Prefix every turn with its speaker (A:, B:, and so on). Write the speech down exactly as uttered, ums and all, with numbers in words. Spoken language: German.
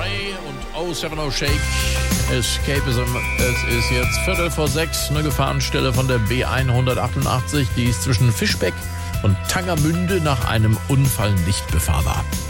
A: Ray und oh seven oh Shake, Escapism. Es ist jetzt Viertel vor sechs, eine Gefahrenstelle von der B hundertachtundachtzig, die ist zwischen Fischbeck und Tangermünde nach einem Unfall nicht befahrbar.